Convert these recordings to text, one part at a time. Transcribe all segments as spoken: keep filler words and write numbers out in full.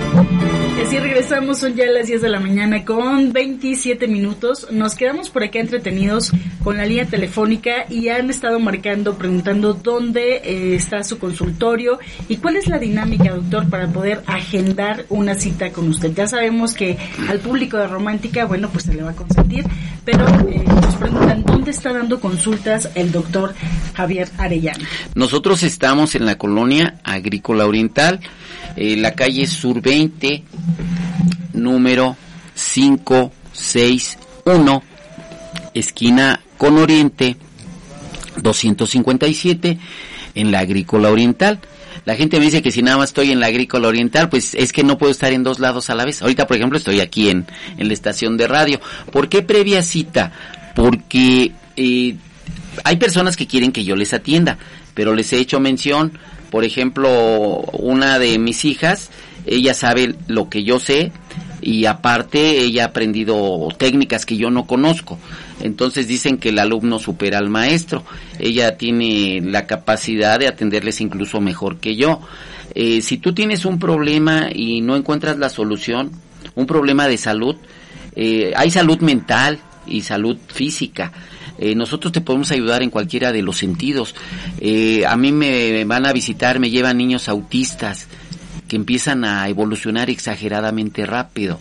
Así regresamos, son ya las diez de la mañana con veintisiete minutos. Nos quedamos por acá entretenidos con la línea telefónica y han estado marcando, preguntando dónde eh, está su consultorio y cuál es la dinámica, doctor, para poder agendar una cita con usted. Ya sabemos que al público de Romántica, bueno, pues se le va a consentir, pero eh, nos preguntan dónde está dando consultas el doctor Javier Arellano. Nosotros estamos en la colonia Agrícola Oriental, eh, la calle Sur veinte, número cinco seis uno, esquina con Oriente, doscientos cincuenta y siete, en la Agrícola Oriental. La gente me dice que si nada más estoy en la Agrícola Oriental, pues es que no puedo estar en dos lados a la vez. Ahorita, por ejemplo, estoy aquí en, en la estación de radio. ¿Por qué previa cita? Porque eh, hay personas que quieren que yo les atienda, pero les he hecho mención, por ejemplo, una de mis hijas, ella sabe lo que yo sé y aparte ella ha aprendido técnicas que yo no conozco. Entonces dicen que el alumno supera al maestro. Ella tiene la capacidad de atenderles incluso mejor que yo. Eh, si tú tienes un problema y no encuentras la solución, un problema de salud, eh, hay salud mental y salud física. Eh, nosotros te podemos ayudar en cualquiera de los sentidos. Eh, a mí me van a visitar, me llevan niños autistas que empiezan a evolucionar exageradamente rápido.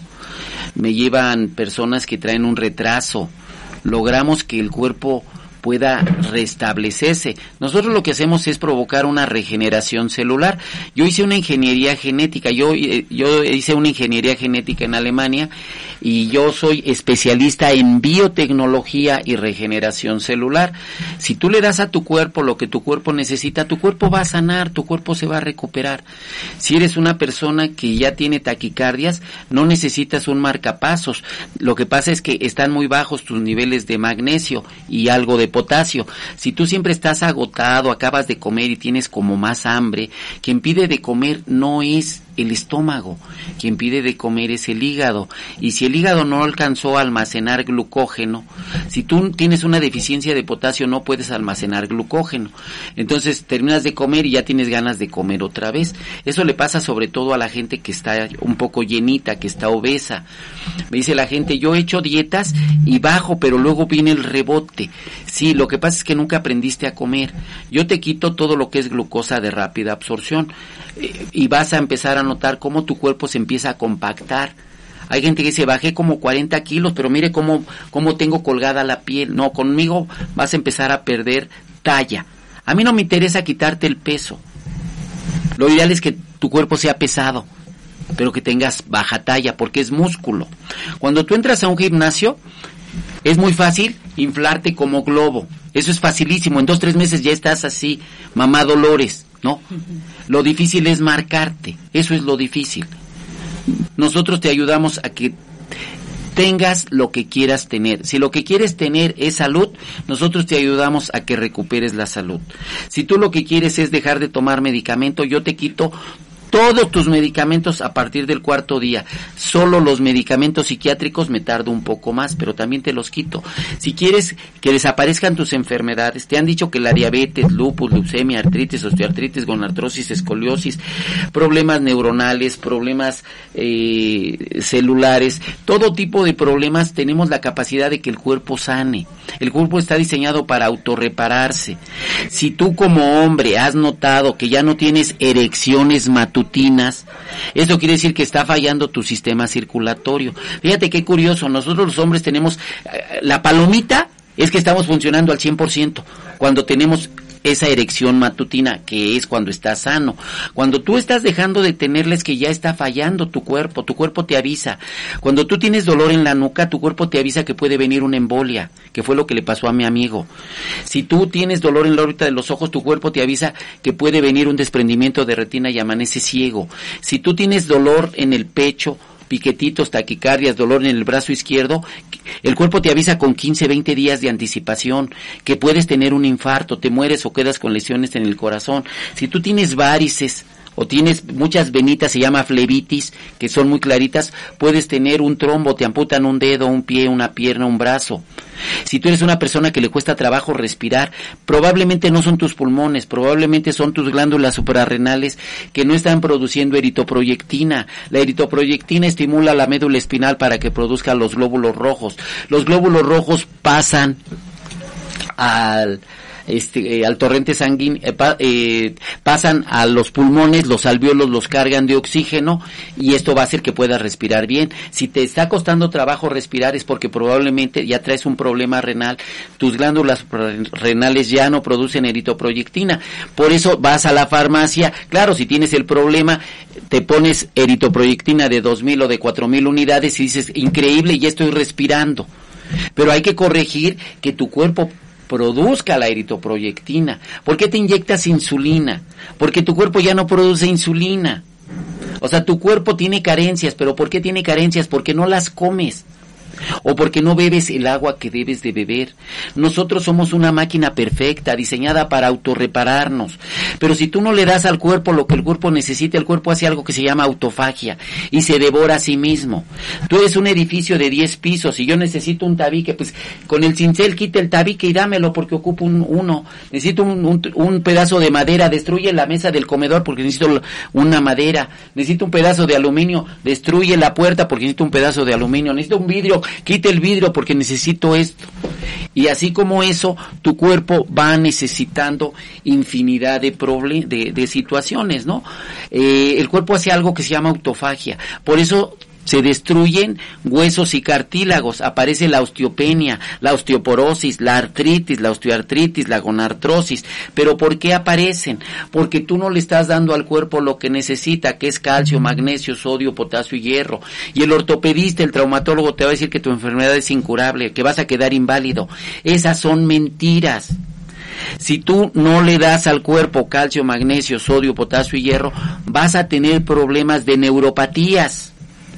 Me llevan personas que traen un retraso. Logramos que el cuerpo pueda restablecerse. Nosotros lo que hacemos es provocar una regeneración celular. Yo hice una ingeniería genética, yo, yo hice una ingeniería genética en Alemania y yo soy especialista en biotecnología y regeneración celular. Si tú le das a tu cuerpo lo que tu cuerpo necesita, tu cuerpo va a sanar, tu cuerpo se va a recuperar. Si eres una persona que ya tiene taquicardias, no necesitas un marcapasos. Lo que pasa es que están muy bajos tus niveles de magnesio y algo de potasio. Si tú siempre estás agotado, acabas de comer y tienes como más hambre, quien pide de comer no es el estómago, quien pide de comer es el hígado, y si el hígado no alcanzó a almacenar glucógeno, si tú tienes una deficiencia de potasio no puedes almacenar glucógeno, entonces terminas de comer y ya tienes ganas de comer otra vez. Eso le pasa sobre todo a la gente que está un poco llenita, que está obesa. Me dice la gente, yo he hecho dietas y bajo, pero luego viene el rebote. Sí, lo que pasa es que nunca aprendiste a comer. Yo te quito todo lo que es glucosa de rápida absorción eh, y vas a empezar a notar cómo tu cuerpo se empieza a compactar. Hay gente que dice, bajé como cuarenta kilos, pero mire cómo, cómo tengo colgada la piel. No, conmigo vas a empezar a perder talla. A mí no me interesa quitarte el peso. Lo ideal es que tu cuerpo sea pesado, pero que tengas baja talla, porque es músculo. Cuando tú entras a un gimnasio, es muy fácil inflarte como globo. Eso es facilísimo. En dos, tres meses ya estás así, mamá Dolores, ¿no? Lo difícil es marcarte. Eso es lo difícil. Nosotros te ayudamos a que tengas lo que quieras tener. Si lo que quieres tener es salud, nosotros te ayudamos a que recuperes la salud. Si tú lo que quieres es dejar de tomar medicamento, yo te quito todos tus medicamentos a partir del cuarto día. Solo los medicamentos psiquiátricos me tardo un poco más, pero también te los quito. Si quieres que desaparezcan tus enfermedades, te han dicho que la diabetes, lupus, leucemia, artritis, osteoartritis, gonartrosis, escoliosis, problemas neuronales, problemas eh, celulares, todo tipo de problemas, tenemos la capacidad de que el cuerpo sane. El cuerpo está diseñado para autorrepararse. Si tú como hombre has notado que ya no tienes erecciones matutinas, eso quiere decir que está fallando tu sistema circulatorio. Fíjate qué curioso, nosotros los hombres tenemos eh, la palomita, es que estamos funcionando al cien por ciento cuando tenemos esa erección matutina, que es cuando estás sano. Cuando tú estás dejando de tenerles, que ya está fallando tu cuerpo, tu cuerpo te avisa. Cuando tú tienes dolor en la nuca, tu cuerpo te avisa que puede venir una embolia, que fue lo que le pasó a mi amigo. Si tú tienes dolor en la órbita de los ojos, tu cuerpo te avisa que puede venir un desprendimiento de retina y amanece ciego. Si tú tienes dolor en el pecho, piquetitos, taquicardias, dolor en el brazo izquierdo, el cuerpo te avisa con quince, veinte días de anticipación que puedes tener un infarto, te mueres o quedas con lesiones en el corazón. Si tú tienes varices o tienes muchas venitas, se llama flebitis, que son muy claritas, puedes tener un trombo, te amputan un dedo, un pie, una pierna, un brazo. Si tú eres una persona que le cuesta trabajo respirar, probablemente no son tus pulmones, probablemente son tus glándulas suprarrenales que no están produciendo eritoproyectina. La eritoproyectina estimula la médula espinal para que produzca los glóbulos rojos. Los glóbulos rojos pasan al... Este, eh, al torrente sanguíneo, eh, pa, eh, pasan a los pulmones, los alvéolos los cargan de oxígeno y esto va a hacer que puedas respirar bien. Si te está costando trabajo respirar es porque probablemente ya traes un problema renal, tus glándulas renales ya no producen eritoproyectina, por eso vas a la farmacia, claro, si tienes el problema, te pones eritoproyectina de dos mil o de cuatro mil unidades y dices, increíble, ya estoy respirando, pero hay que corregir que tu cuerpo produzca la eritoproyectina. ¿Por qué te inyectas insulina? Porque tu cuerpo ya no produce insulina. O sea, tu cuerpo tiene carencias, pero ¿por qué tiene carencias? Porque no las comes. O porque no bebes el agua que debes de beber. Nosotros somos una máquina perfecta, diseñada para autorrepararnos. Pero si tú no le das al cuerpo lo que el cuerpo necesita, el cuerpo hace algo que se llama autofagia y se devora a sí mismo. Tú eres un edificio de diez pisos y yo necesito un tabique, pues con el cincel quita el tabique y dámelo porque ocupo un, uno. Necesito un, un, un pedazo de madera, destruye la mesa del comedor porque necesito una madera. Necesito un pedazo de aluminio, destruye la puerta porque necesito un pedazo de aluminio. Necesito un vidrio, quite el vidrio porque necesito esto. Y así como eso, tu cuerpo va necesitando infinidad de, problem- de, de situaciones, ¿no? Eh, el cuerpo hace algo que se llama autofagia. Por eso se destruyen huesos y cartílagos, aparece la osteopenia, la osteoporosis, la artritis, la osteoartritis, la gonartrosis. ¿Pero por qué aparecen? Porque tú no le estás dando al cuerpo lo que necesita, que es calcio, magnesio, sodio, potasio y hierro. Y el ortopedista, el traumatólogo te va a decir que tu enfermedad es incurable, que vas a quedar inválido. Esas son mentiras. Si tú no le das al cuerpo calcio, magnesio, sodio, potasio y hierro, vas a tener problemas de neuropatías.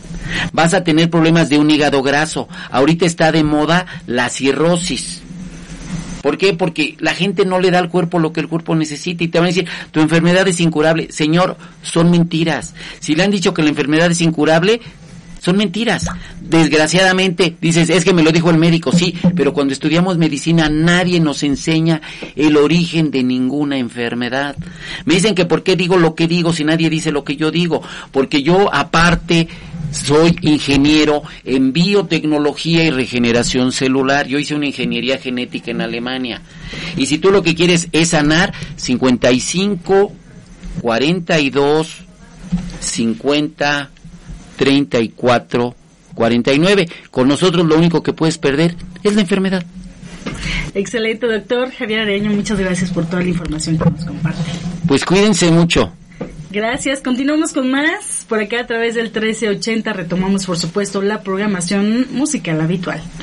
Vas a tener problemas de un hígado graso. Ahorita está de moda la cirrosis. ¿Por qué? Porque la gente no le da al cuerpo lo que el cuerpo necesita y te van a decir, tu enfermedad es incurable. Señor, son mentiras. Si le han dicho que la enfermedad es incurable, son mentiras. Desgraciadamente, dices, es que me lo dijo el médico, sí, pero cuando estudiamos medicina nadie nos enseña el origen de ninguna enfermedad. Me dicen que por qué digo lo que digo si nadie dice lo que yo digo, porque yo aparte soy ingeniero en biotecnología y regeneración celular. Yo hice una ingeniería genética en Alemania. Y si tú lo que quieres es sanar, cincuenta y cinco, cuarenta y dos, cincuenta, treinta y cuatro, cuarenta y nueve. Con nosotros lo único que puedes perder es la enfermedad. Excelente, doctor Javier Areño. Muchas gracias por toda la información que nos comparte. Pues cuídense mucho. Gracias. Continuamos con más. Por acá a través del trece ochenta retomamos, por supuesto, la programación musical habitual.